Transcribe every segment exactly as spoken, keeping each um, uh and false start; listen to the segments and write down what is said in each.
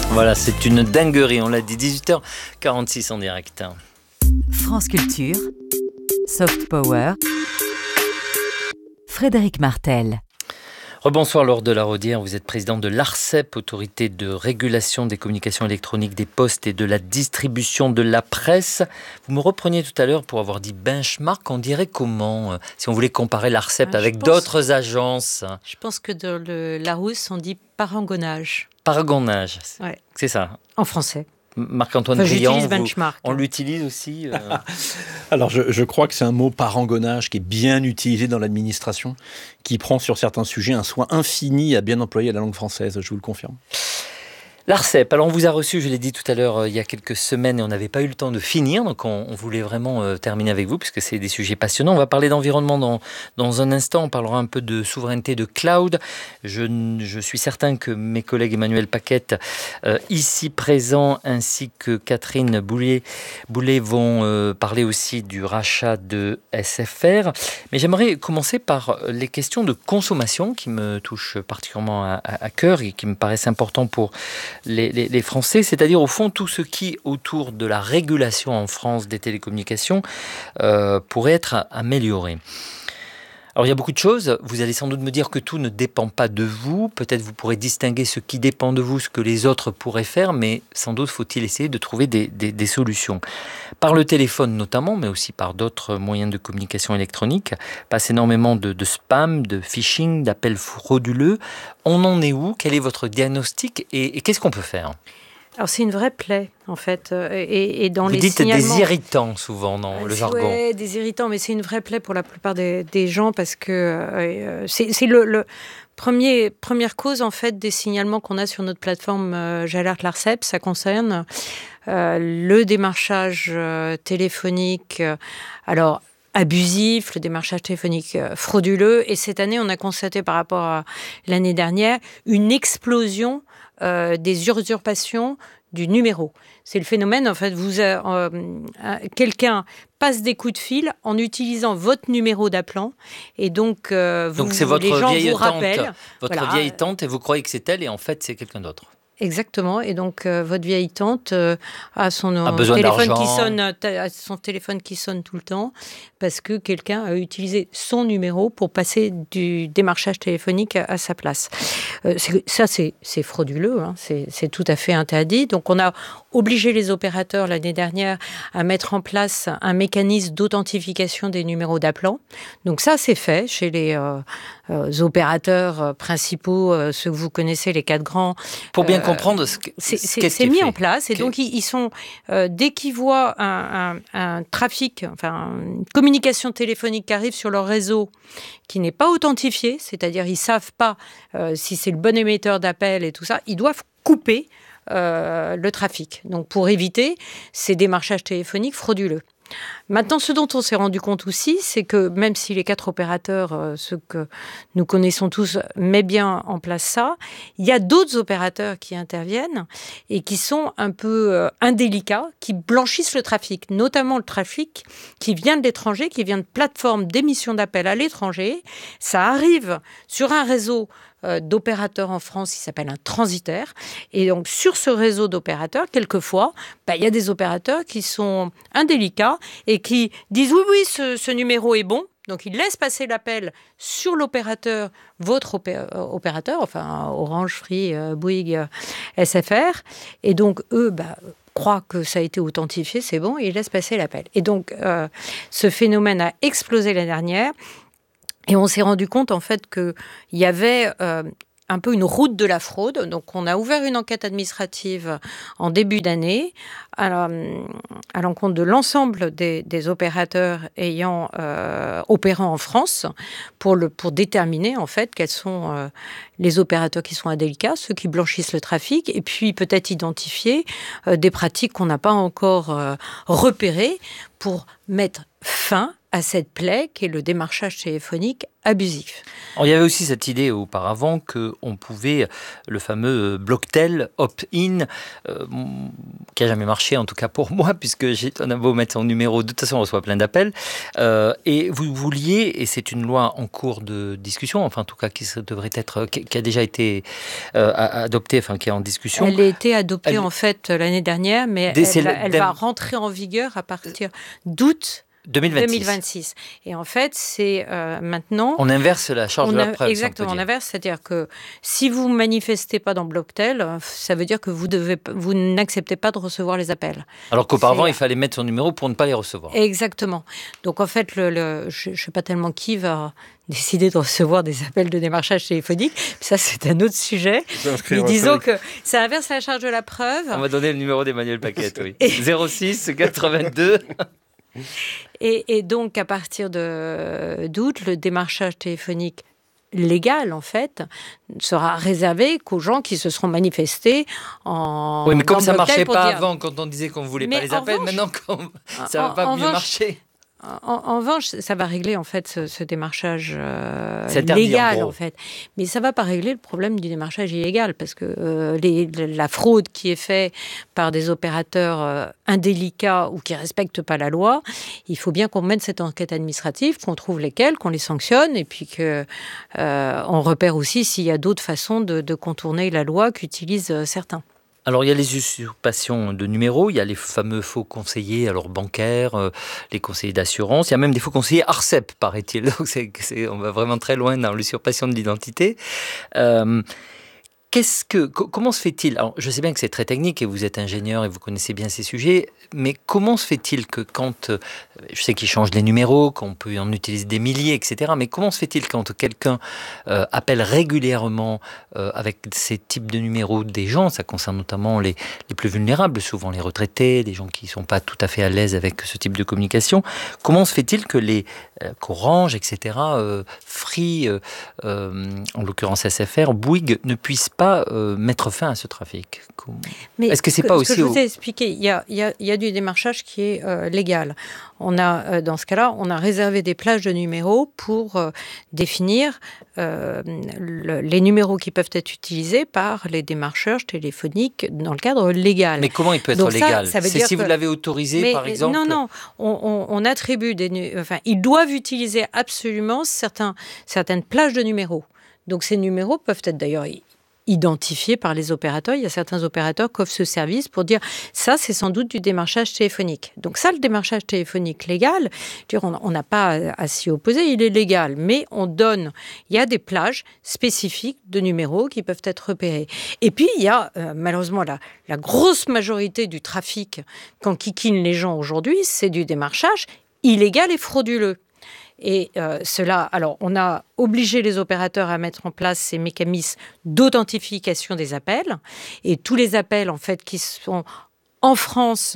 Voilà, c'est une dinguerie, on l'a dit, dix-huit heures quarante-six en direct. France Culture, Soft Power, Frédéric Martel. Rebonsoir Laure de la Rodière, vous êtes présidente de l'ARCEP, Autorité de régulation des communications électroniques, des postes et de la distribution de la presse. Vous me repreniez tout à l'heure pour avoir dit benchmark, on dirait comment, si on voulait comparer l'ARCEP ah, avec pense, d'autres agences? Je pense que dans le Larousse, on dit parangonnage. Parangonnage, ouais. C'est ça. En français. Marc-Antoine enfin, Briand, benchmark. On l'utilise aussi euh... Alors, je, je crois que c'est un mot parangonnage qui est bien utilisé dans l'administration, qui prend sur certains sujets un soin infini à bien employer la langue française, je vous le confirme. L'ARCEP, alors on vous a reçu, je l'ai dit tout à l'heure, euh, il y a quelques semaines et on n'avait pas eu le temps de finir, donc on, on voulait vraiment euh, terminer avec vous puisque c'est des sujets passionnants. On va parler d'environnement dans, dans un instant, on parlera un peu de souveraineté de cloud. Je, je suis certain que mes collègues Emmanuel Paquette, euh, ici présents, ainsi que Catherine Boulet, Boulet vont euh, parler aussi du rachat de S F R. Mais j'aimerais commencer par les questions de consommation qui me touchent particulièrement à, à, à cœur et qui me paraissent importants pour Les, les, les Français, c'est-à-dire au fond tout ce qui, autour de la régulation en France des télécommunications, euh, pourrait être amélioré. Alors il y a beaucoup de choses, vous allez sans doute me dire que tout ne dépend pas de vous, peut-être vous pourrez distinguer ce qui dépend de vous, ce que les autres pourraient faire, mais sans doute faut-il essayer de trouver des, des, des solutions. Par le téléphone notamment, mais aussi par d'autres moyens de communication électronique, passe énormément de, de spam, de phishing, d'appels frauduleux. On en est où? Quel est votre diagnostic et, et qu'est-ce qu'on peut faire? Alors c'est une vraie plaie en fait, et, et dans Vous les dites signalements... des irritants souvent dans le jargon. Oui, des irritants, mais c'est une vraie plaie pour la plupart des, des gens parce que euh, c'est, c'est le, le premier, première cause en fait des signalements qu'on a sur notre plateforme euh, J'alerte l'ARCEP. Ça concerne euh, le démarchage euh, téléphonique. Euh, alors abusif, le démarchage téléphonique euh, frauduleux, et cette année on a constaté par rapport à l'année dernière une explosion Euh, des usurpations du numéro. C'est le phénomène, en fait, vous, euh, euh, quelqu'un passe des coups de fil en utilisant votre numéro d'appelant, et donc, euh, vous, donc c'est votre les gens vieille vous tante, rappellent. Votre voilà. vieille tante, et vous croyez que c'est elle, et en fait c'est quelqu'un d'autre. Exactement, et donc euh, votre vieille tante euh, a son a besoin téléphone d'argent. qui sonne, a son téléphone qui sonne tout le temps parce que quelqu'un a utilisé son numéro pour passer du démarchage téléphonique à, à sa place. Euh, c'est, ça, c'est, c'est frauduleux, hein, c'est, c'est tout à fait interdit. Donc, on a obligé les opérateurs l'année dernière à mettre en place un mécanisme d'authentification des numéros d'appelant. Donc, ça, c'est fait chez les euh, euh, opérateurs euh, principaux, euh, ceux que vous connaissez, les quatre grands. Pour bien euh, comprendre ce, que, c'est, ce c'est, qu'est-ce c'est qui mis est fait. en place, et okay. donc ils, ils sont euh, dès qu'ils voient un, un, un trafic, enfin une communication téléphonique qui arrive sur leur réseau qui n'est pas authentifié, c'est-à-dire ils savent pas euh, si c'est le bon émetteur d'appel et tout ça, ils doivent couper euh, le trafic. Donc pour éviter ces démarchages téléphoniques frauduleux. Maintenant, ce dont on s'est rendu compte aussi, c'est que même si les quatre opérateurs, euh, ceux que nous connaissons tous, mettent bien en place ça, il y a d'autres opérateurs qui interviennent et qui sont un peu euh, indélicats, qui blanchissent le trafic, notamment le trafic qui vient de l'étranger, qui vient de plateformes d'émission d'appel à l'étranger. Ça arrive sur un réseau euh, d'opérateurs en France qui s'appelle un transitaire. Et donc, sur ce réseau d'opérateurs, quelquefois, bah, il y a des opérateurs qui sont indélicats et qui disent oui, oui, ce, ce numéro est bon. Donc, ils laissent passer l'appel sur l'opérateur, votre opé- opérateur, enfin Orange, Free, euh, Bouygues, euh, S F R. Et donc, eux, bah, croient que ça a été authentifié, c'est bon, et ils laissent passer l'appel. Et donc, euh, ce phénomène a explosé l'année dernière. Et on s'est rendu compte, en fait, qu'il y avait euh, un peu une route de la fraude. Donc, on a ouvert une enquête administrative en début d'année à, à l'encontre de l'ensemble des, des opérateurs ayant euh, opérant en France pour, le, pour déterminer, en fait, quels sont euh, les opérateurs qui sont indélicats, ceux qui blanchissent le trafic, et puis peut-être identifier euh, des pratiques qu'on n'a pas encore euh, repérées pour mettre fin à cette plaie qu'est le démarchage téléphonique abusif. Alors, il y avait aussi cette idée auparavant qu'on pouvait, le fameux Blocktel opt-in, euh, qui n'a jamais marché, en tout cas pour moi, puisque j'ai, on a beau mettre son numéro, de toute façon on reçoit plein d'appels, euh, et vous vouliez, et c'est une loi en cours de discussion, enfin en tout cas qui devrait être, qui, qui a déjà été euh, adoptée, enfin qui est en discussion. Elle a été adoptée Elle... en fait l'année dernière, mais Des, elle, va, elle va rentrer en vigueur à partir d'août deux mille vingt-six. deux mille vingt-six. Et en fait, c'est euh, maintenant... On inverse la charge on de la preuve. Exactement, on inverse. C'est-à-dire que si vous ne manifestez pas dans Blocktel, ça veut dire que vous, devez, vous n'acceptez pas de recevoir les appels. Alors qu'auparavant, c'est... il fallait mettre son numéro pour ne pas les recevoir. Exactement. Donc en fait, le, le, je ne sais pas tellement qui va décider de recevoir des appels de démarchage téléphonique. Ça, c'est un autre sujet. Mais disons que ça inverse la charge de la preuve. On va donner le numéro d'Emmanuel Paquette, oui. zéro six quatre-vingt-deux Et, et donc, à partir de, d'août, le démarchage téléphonique légal, en fait, sera réservé qu'aux gens qui se seront manifestés en... Oui, mais comme ça ne marchait pas dire... avant, quand on disait qu'on ne voulait mais pas les appels, revanche, maintenant, ça ne va pas mieux revanche, marcher. En, en revanche, ça va régler en fait ce, ce démarchage euh, légal en, en fait, mais ça va pas régler le problème du démarchage illégal parce que euh, les, la fraude qui est faite par des opérateurs euh, indélicats ou qui respectent pas la loi, il faut bien qu'on mène cette enquête administrative, qu'on trouve lesquels, qu'on les sanctionne et puis que euh, on repère aussi s'il y a d'autres façons de, de contourner la loi qu'utilisent euh, certains. Alors, il y a les usurpations de numéros, il y a les fameux faux conseillers alors bancaires, euh, les conseillers d'assurance, il y a même des faux conseillers ARCEP, paraît-il. Donc, c'est, c'est, on va vraiment très loin dans l'usurpation de l'identité. Euh, Qu'est-ce que, comment se fait-il? Alors, je sais bien que c'est très technique et vous êtes ingénieur et vous connaissez bien ces sujets, mais comment se fait-il que quand, je sais qu'ils changent les numéros, qu'on peut en utiliser des milliers, et cetera, mais comment se fait-il quand quelqu'un euh, appelle régulièrement euh, avec ces types de numéros des gens, ça concerne notamment les, les plus vulnérables, souvent les retraités, les gens qui ne sont pas tout à fait à l'aise avec ce type de communication, comment se fait-il que les euh, qu'Orange, et cetera, euh, Free, euh, euh, en l'occurrence S F R, Bouygues, ne puissent pas pas euh, mettre fin à ce trafic? Mais Est-ce que c'est que, pas ce aussi... que je au... vous ai expliqué, il y a, il y a, il y a du démarchage qui est euh, légal. On a, euh, dans ce cas-là, on a réservé des plages de numéros pour euh, définir euh, le, les numéros qui peuvent être utilisés par les démarcheurs téléphoniques dans le cadre légal. Mais comment il peut être Donc légal? ça, ça C'est si que... vous l'avez autorisé, Mais, par exemple? Non, non, on, on, on attribue des... Enfin, ils doivent utiliser absolument certains, certaines plages de numéros. Donc ces numéros peuvent être d'ailleurs identifiés par les opérateurs. Il y a certains opérateurs qui offrent ce service pour dire ça, c'est sans doute du démarchage téléphonique. Donc ça, le démarchage téléphonique légal, on n'a pas à s'y opposer, il est légal, mais on donne, il y a des plages spécifiques de numéros qui peuvent être repérés. Et puis, il y a euh, malheureusement la, la grosse majorité du trafic qu'enquiquinent les gens aujourd'hui, c'est du démarchage illégal et frauduleux. Et euh, cela, alors, on a obligé les opérateurs à mettre en place ces mécanismes d'authentification des appels. Et tous les appels, en fait, qui sont en France,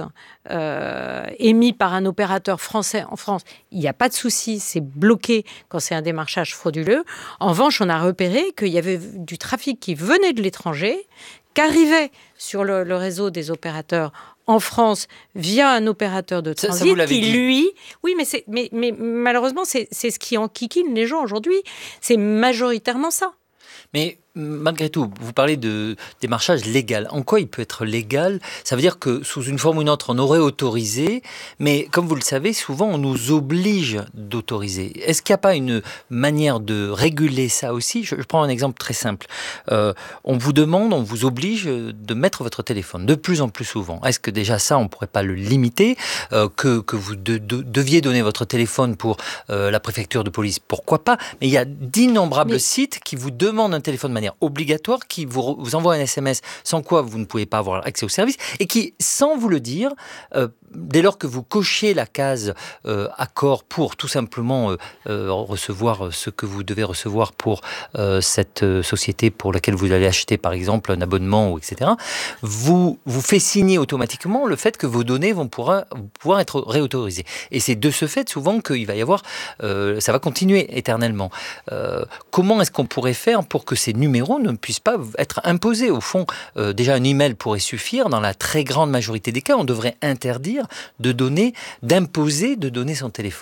euh, émis par un opérateur français en France, il n'y a pas de souci, c'est bloqué quand c'est un démarchage frauduleux. En revanche, on a repéré qu'il y avait du trafic qui venait de l'étranger, qui arrivait sur le, le réseau des opérateurs en France via un opérateur de transit ça, ça qui, dit. lui... Oui, mais, c'est, mais, mais malheureusement, c'est, c'est ce qui enquiquine les gens aujourd'hui. C'est majoritairement ça. Mais malgré tout, vous parlez de démarchage légal. En quoi il peut être légal? Ça veut dire que sous une forme ou une autre, on aurait autorisé, mais comme vous le savez, souvent on nous oblige d'autoriser. Est-ce qu'il n'y a pas une manière de réguler ça aussi? je, je prends un exemple très simple. Euh, on vous demande, on vous oblige de mettre votre téléphone de plus en plus souvent. Est-ce que déjà ça, on ne pourrait pas le limiter? euh, que, que vous de, de, deviez donner votre téléphone pour euh, la préfecture de police? Pourquoi pas? Mais il y a d'innombrables mais... sites qui vous demandent un téléphone de manière obligatoire, qui vous, vous envoie un S M S sans quoi vous ne pouvez pas avoir accès au service et qui, sans vous le dire, euh, dès lors que vous cochez la case euh, accord pour tout simplement euh, euh, recevoir ce que vous devez recevoir pour euh, cette euh, société pour laquelle vous allez acheter par exemple un abonnement ou et cetera, vous vous fait signer automatiquement le fait que vos données vont pouvoir, pouvoir être réautorisées. Et c'est de ce fait souvent qu'il va y avoir, euh, ça va continuer éternellement. Euh, comment est-ce qu'on pourrait faire pour que ces numéros ne puissent pas être imposés? Au fond, euh, déjà un email pourrait suffire. Dans la très grande majorité des cas, on devrait interdire interdire de donner, d'imposer de donner son téléphone ?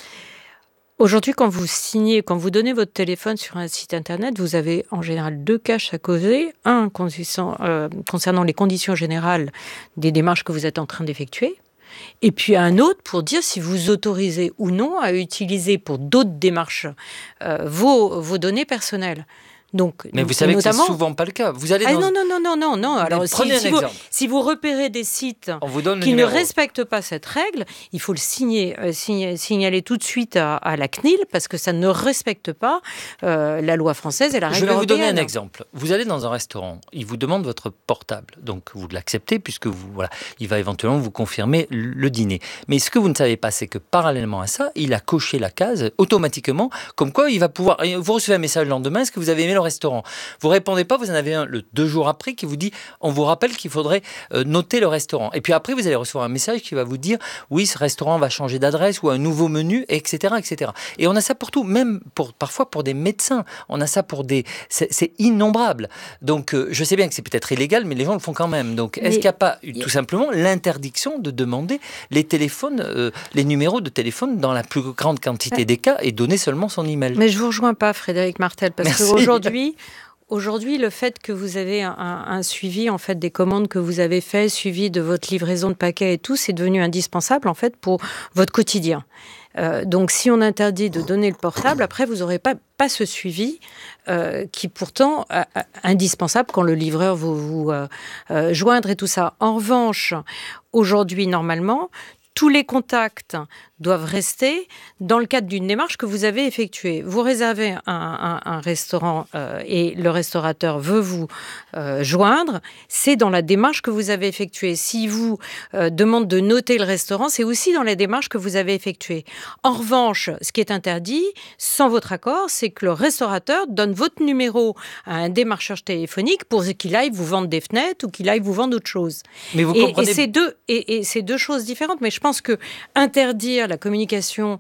Aujourd'hui, quand vous signez, quand vous donnez votre téléphone sur un site internet, vous avez en général deux caches à causer. Un concernant, euh, concernant les conditions générales des démarches que vous êtes en train d'effectuer. Et puis un autre pour dire si vous autorisez ou non à utiliser pour d'autres démarches euh, vos, vos données personnelles. Donc, mais vous savez notamment... que c'est souvent pas le cas. Vous allez ah, dans... non, non, non, non, non, non. Alors, si, prenez un si, exemple. Vous, si vous repérez des sites qui ne respectent pas cette règle, il faut le signer, euh, signer, signaler tout de suite à, à la C N I L parce que ça ne respecte pas euh, la loi française et la règle Je vais européenne. vous donner un exemple. Vous allez dans un restaurant, il vous demande votre portable, donc vous l'acceptez puisque vous, voilà, il va éventuellement vous confirmer le dîner. Mais ce que vous ne savez pas, c'est que parallèlement à ça, il a coché la case automatiquement, comme quoi il va pouvoir. Vous recevez un message le lendemain, est-ce que vous avez aimé le restaurant ? Vous répondez pas, vous en avez un le deux jours après qui vous dit, on vous rappelle qu'il faudrait euh, noter le restaurant. Et puis après, vous allez recevoir un message qui va vous dire, oui, ce restaurant va changer d'adresse ou un nouveau menu, et cetera, et cetera. Et on a ça pour tout, même pour parfois pour des médecins. On a ça pour des, c'est, c'est innombrable. Donc, euh, je sais bien que c'est peut-être illégal, mais les gens le font quand même. Donc, est-ce mais... qu'il n'y a pas tout simplement l'interdiction de demander les téléphones, euh, les numéros de téléphone dans la plus grande quantité ouais. des cas et donner seulement son email ? Mais je vous rejoins pas, Frédéric Martel, parce Merci. qu'aujourd'hui. Aujourd'hui, le fait que vous avez un, un suivi en fait des commandes que vous avez faites, suivi de votre livraison de paquets et tout, c'est devenu indispensable en fait pour votre quotidien. Euh, donc, si on interdit de donner le portable, après vous n'aurez pas pas ce suivi euh, qui pourtant est indispensable quand le livreur vous, vous euh, euh, joindre et tout ça. En revanche, aujourd'hui, normalement, tous les contacts doivent rester dans le cadre d'une démarche que vous avez effectuée. Vous réservez un, un, un restaurant euh, et le restaurateur veut vous euh, joindre, c'est dans la démarche que vous avez effectuée. S'il vous euh, demande de noter le restaurant, c'est aussi dans la démarche que vous avez effectuée. En revanche, ce qui est interdit, sans votre accord, c'est que le restaurateur donne votre numéro à un démarcheur téléphonique pour qu'il aille vous vendre des fenêtres ou qu'il aille vous vendre autre chose. Mais vous et, comprenez... et, c'est deux, et, et c'est deux choses différentes, mais je pense que interdire la communication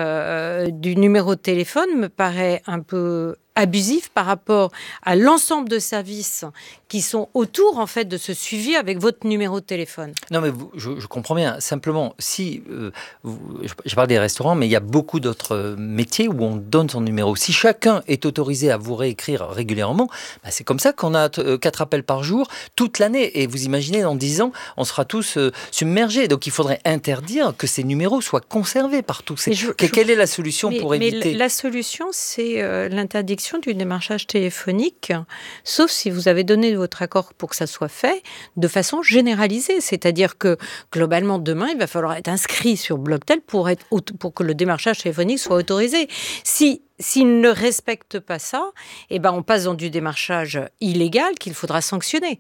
euh, du numéro de téléphone me paraît un peu abusif par rapport à l'ensemble de services qui sont autour en fait de ce suivi avec votre numéro de téléphone. Non mais vous, je, je comprends bien. Simplement, si euh, vous, je, je parle des restaurants, mais il y a beaucoup d'autres métiers où on donne son numéro. Si chacun est autorisé à vous réécrire régulièrement, bah c'est comme ça qu'on a euh, quatre appels par jour toute l'année. Et vous imaginez, dans dix ans, on sera tous euh, submergés. Donc il faudrait interdire que ces numéros soient conservés par tous. Ces... Je, je... Quelle est la solution mais, pour mais éviter ? La solution, c'est euh, l'interdiction du démarchage téléphonique, sauf si vous avez donné votre accord pour que ça soit fait de façon généralisée. C'est-à-dire que, globalement, demain, il va falloir être inscrit sur Blocktel pour, être, pour que le démarchage téléphonique soit autorisé. Si S'il ne respecte pas ça, eh ben on passe dans du démarchage illégal qu'il faudra sanctionner.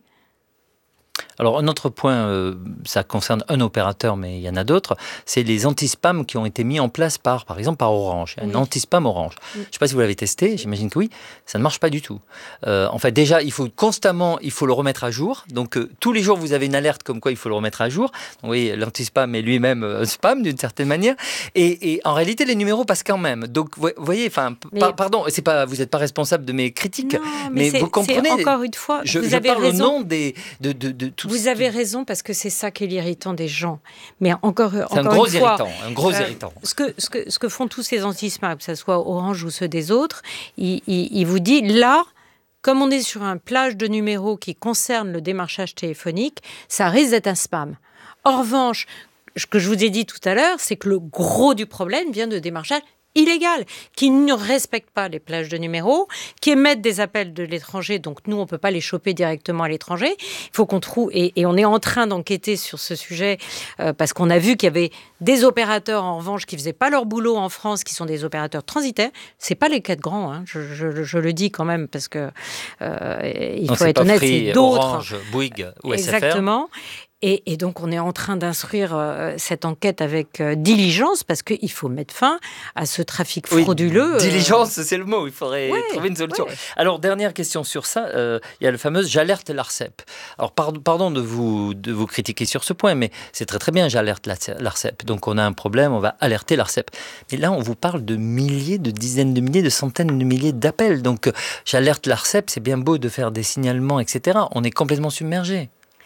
Alors, un autre point, euh, ça concerne un opérateur, mais il y en a d'autres, c'est les anti-spams qui ont été mis en place par, par exemple, par Orange. Il y a un oui. anti-spam Orange. Oui. Je ne sais pas si vous l'avez testé, j'imagine que oui, ça ne marche pas du tout. Euh, en fait, déjà, il faut constamment, il faut le remettre à jour. Donc, euh, tous les jours, vous avez une alerte comme quoi il faut le remettre à jour. Donc, oui, l'anti-spam est lui-même euh, spam, d'une certaine manière. Et, et en réalité, les numéros passent quand même. Donc, vous voyez, enfin, mais... par, pardon, c'est pas, vous n'êtes pas responsable de mes critiques, non, mais, mais vous comprenez. Encore une fois, je, vous je avez parle raison. au nom des, de, de, de tout. Vous avez raison, parce que c'est ça qui est l'irritant des gens. Mais encore, c'est encore un gros une fois, irritant, un gros euh, irritant. Ce que, ce, que, ce que font tous ces anti-spam, que ce soit Orange ou ceux des autres, il, il, il vous dit, là, comme on est sur un plage de numéros qui concerne le démarchage téléphonique, ça risque d'être un spam. En revanche, ce que je vous ai dit tout à l'heure, c'est que le gros du problème vient de démarchage illégal, qui ne respectent pas les plages de numéros, qui émettent des appels de l'étranger, donc nous, on ne peut pas les choper directement à l'étranger. Il faut qu'on trouve, et, et on est en train d'enquêter sur ce sujet, euh, parce qu'on a vu qu'il y avait des opérateurs, en revanche, qui ne faisaient pas leur boulot en France, qui sont des opérateurs transitaires. Ce n'est pas les quatre grands, hein. je, je, je le dis quand même, parce que euh, il non, faut être honnête, Free, c'est d'autres. Orange, Bouygues ou S F R. Exactement. Et, et donc, on est en train d'instruire euh, cette enquête avec euh, diligence, parce qu'il faut mettre fin à ce trafic frauduleux. Oui, diligence, euh... c'est le mot. Il faudrait ouais, trouver une solution. Ouais. Alors, dernière question sur ça. Euh, il y a le fameux « j'alerte l'Arcep ». Alors, pardon, pardon de, vous, de vous critiquer sur ce point, mais c'est très très bien « j'alerte l'Arcep ». Donc, on a un problème, on va alerter l'Arcep. Mais là, on vous parle de milliers, de dizaines de milliers, de centaines de milliers d'appels. Donc, « j'alerte l'Arcep », c'est bien beau de faire des signalements, et cetera. On est complètement submergé.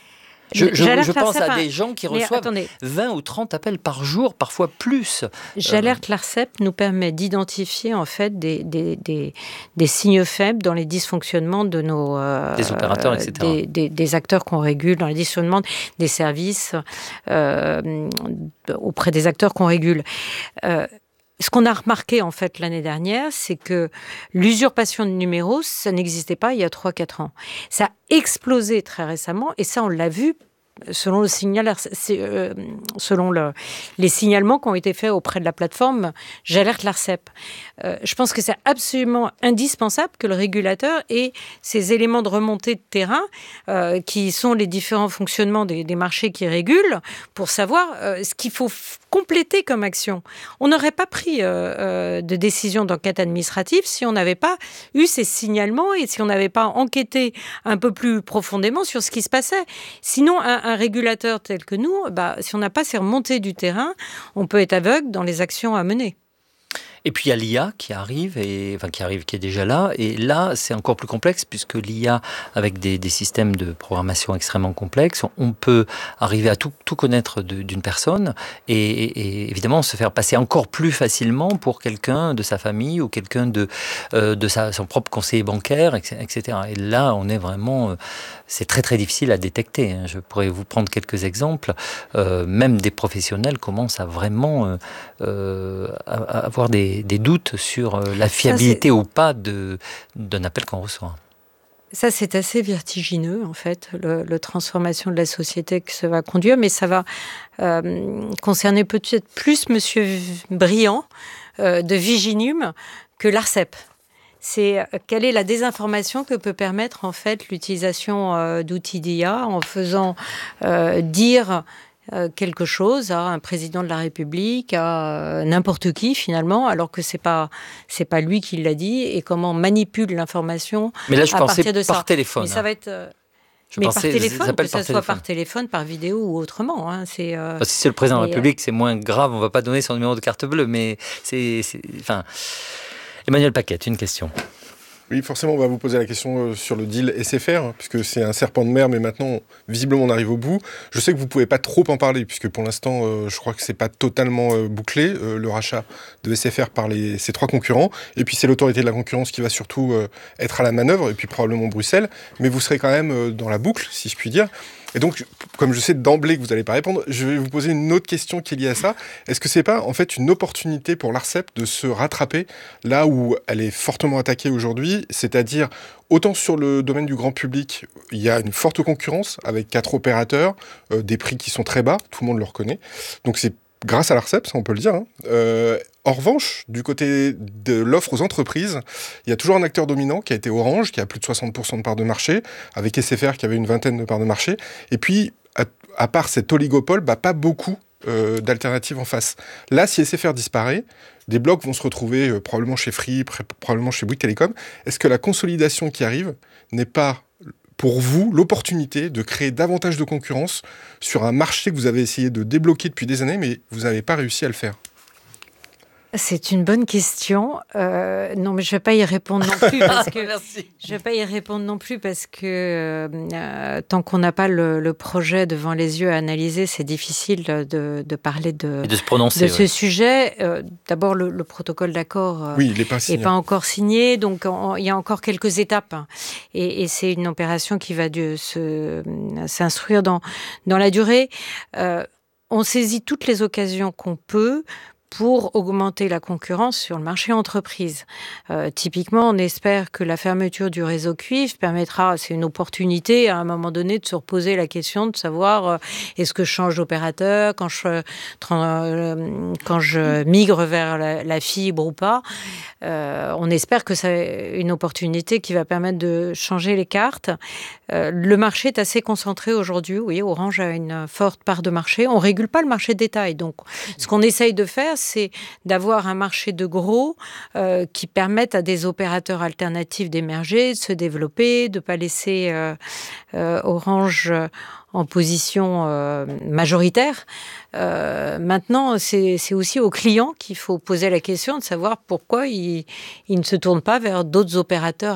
Je, je, J'alerte je pense l'Arcep, à des gens qui mais reçoivent attendez. vingt ou trente appels par jour, parfois plus. J'alerte l'Arcep nous permet d'identifier en fait des, des, des, des signes faibles dans les dysfonctionnements de nos... Euh, des opérateurs, et cetera. Des, des, des acteurs qu'on régule, dans les dysfonctionnements des services euh, auprès des acteurs qu'on régule. Euh, Ce qu'on a remarqué en fait l'année dernière, c'est que l'usurpation de numéros, ça n'existait pas il y a trois quatre ans. Ça a explosé très récemment et ça on l'a vu selon, le signal, euh, selon le, les signalements qui ont été faits auprès de la plateforme J'alerte l'Arcep. Euh, je pense que c'est absolument indispensable que le régulateur ait ces éléments de remontée de terrain euh, qui sont les différents fonctionnements des, des marchés qui régulent pour savoir euh, ce qu'il faut f- compléter comme action. On n'aurait pas pris euh, euh, de décision d'enquête administrative si on n'avait pas eu ces signalements et si on n'avait pas enquêté un peu plus profondément sur ce qui se passait. Sinon, un, un régulateur tel que nous, bah, si on n'a pas ces remontées du terrain, on peut être aveugle dans les actions à mener. Et puis il y a l'I A qui arrive, et, enfin qui arrive, qui est déjà là. Et là, c'est encore plus complexe puisque l'I A, avec des, des systèmes de programmation extrêmement complexes, on peut arriver à tout, tout connaître de, d'une personne et, et, et évidemment se faire passer encore plus facilement pour quelqu'un de sa famille ou quelqu'un de, euh, de sa, son propre conseiller bancaire, et cetera. Et là, on est vraiment... C'est très très difficile à détecter. Je pourrais vous prendre quelques exemples. Euh, même des professionnels commencent à vraiment euh, euh, à, à avoir des, des doutes sur la fiabilité Ça, ou pas de, d'un appel qu'on reçoit. Ça, c'est assez vertigineux, en fait, le, le transformation de la société que ça va conduire, mais ça va euh, concerner peut-être plus Monsieur Briand euh, de Viginum que l'Arcep. C'est quelle est la désinformation que peut permettre en fait l'utilisation euh, d'outils d'I A en faisant euh, dire euh, quelque chose à un président de la République, à euh, n'importe qui finalement, alors que c'est pas c'est pas lui qui l'a dit, et comment on manipule l'information. Mais là, je à pensais partir de par ça. téléphone. Mais ça va être euh, Je mais pensais, par téléphone, que ce soit téléphone. par téléphone, par vidéo ou autrement. Hein, c'est, euh, enfin, si c'est le président de la et, République, c'est moins grave, on ne va pas donner son numéro de carte bleue, mais c'est... c'est enfin... Emmanuel Paquette, une question. Oui, forcément, on va vous poser la question sur le deal S F R, puisque c'est un serpent de mer, mais maintenant, visiblement, on arrive au bout. Je sais que vous ne pouvez pas trop en parler, puisque pour l'instant, euh, je crois que ce n'est pas totalement euh, bouclé, euh, le rachat de S F R par les, ces trois concurrents. Et puis, c'est l'autorité de la concurrence qui va surtout euh, être à la manœuvre, et puis probablement Bruxelles. Mais vous serez quand même euh, dans la boucle, si je puis dire. Et donc, comme je sais d'emblée que vous n'allez pas répondre, je vais vous poser une autre question qui est liée à ça. Est-ce que c'est pas en fait une opportunité pour l'Arcep de se rattraper là où elle est fortement attaquée aujourd'hui, c'est-à-dire autant sur le domaine du grand public, il y a une forte concurrence avec quatre opérateurs, euh, des prix qui sont très bas, tout le monde le reconnaît. Donc c'est grâce à l'Arcep, ça on peut le dire. Hein. Euh, en revanche, du côté de l'offre aux entreprises, il y a toujours un acteur dominant qui a été Orange, qui a plus de soixante pour cent de parts de marché, avec S F R qui avait une vingtaine de parts de marché. Et puis, à, à part cet oligopole, bah, pas beaucoup euh, d'alternatives en face. Là, si S F R disparaît, des blocs vont se retrouver euh, probablement chez Free, pré- probablement chez Bouygues Telecom. Est-ce que la consolidation qui arrive n'est pas, pour vous, l'opportunité de créer davantage de concurrence sur un marché que vous avez essayé de débloquer depuis des années, mais vous n'avez pas réussi à le faire? C'est une bonne question. Euh, non, mais je ne vais pas y répondre non plus parce que je vais pas y répondre non plus parce que euh, tant qu'on n'a pas le, le projet devant les yeux à analyser, c'est difficile de, de parler de, Et de se prononcer, de ce ouais. sujet. Euh, d'abord, le, le protocole d'accord euh, Oui, il n'est pas n'est signé. pas encore signé, donc on, il y a encore quelques étapes. Et, et c'est une opération qui va de, se, s'instruire dans, dans la durée. Euh, on saisit toutes les occasions qu'on peut pour augmenter la concurrence sur le marché entreprise. Euh, typiquement, on espère que la fermeture du réseau cuivre permettra, c'est une opportunité à un moment donné de se reposer la question de savoir euh, est-ce que je change d'opérateur quand je, euh, quand je migre vers la, la fibre ou pas. Euh, on espère que c'est une opportunité qui va permettre de changer les cartes. Euh, le marché est assez concentré aujourd'hui. Oui, Orange a une forte part de marché. On ne régule pas le marché de détail. Donc, ce qu'on essaye de faire, c'est d'avoir un marché de gros euh, qui permette à des opérateurs alternatifs d'émerger, de se développer, de ne pas laisser euh, euh, Orange en position euh, majoritaire. Euh, maintenant, c'est, c'est aussi aux clients qu'il faut poser la question de savoir pourquoi ils, ils ne se tournent pas vers d'autres opérateurs